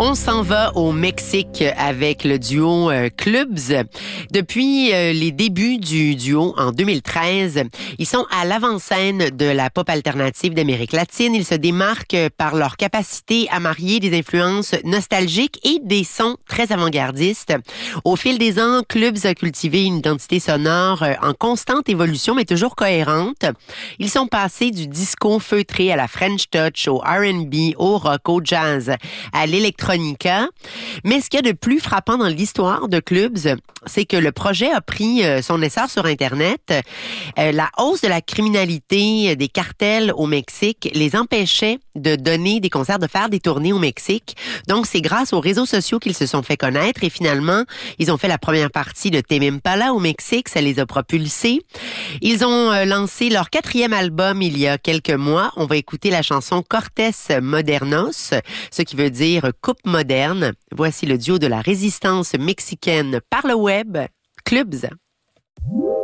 On s'en va au Mexique avec le duo Clubs. Depuis les débuts du duo en 2013, ils sont à l'avant-scène de la pop alternative d'Amérique latine. Ils se démarquent par leur capacité à marier des influences nostalgiques et des sons très avant-gardistes. Au fil des ans, Clubs a cultivé une identité sonore en constante évolution, mais toujours cohérente. Ils sont passés du disco feutré à la French touch, au R&B, au rock, au jazz, à l'électronica. Mais ce qu'il y a de plus frappant dans l'histoire de Clubs, c'est que le projet a pris son essor sur Internet. La hausse de la criminalité des cartels au Mexique les empêchait de donner des concerts, de faire des tournées au Mexique. Donc, c'est grâce aux réseaux sociaux qu'ils se sont fait connaître et finalement, ils ont fait la première partie de Tame Impala au Mexique. Ça les a propulsés. Ils ont lancé leur 4e album il y a quelques mois. On va écouter la chanson Cortés Modernos, ce qui veut dire coupe moderne. Voici le duo de la résistance mexicaine par le web, Clubs.